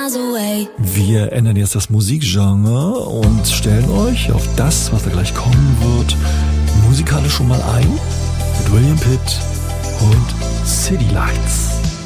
Wir ändern jetzt das Musikgenre und stellen euch auf das, was da gleich kommen wird, musikalisch schon mal ein mit William Pitt und City Lights.